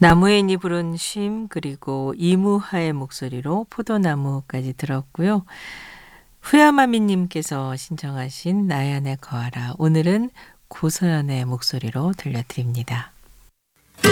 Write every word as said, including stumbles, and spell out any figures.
나무인이 부른 쉼 그리고 이무하의 목소리로 포도나무까지 들었고요. 후야마미님께서 신청하신 나연의 거하라 오늘은 고서연의 목소리로 들려드립니다.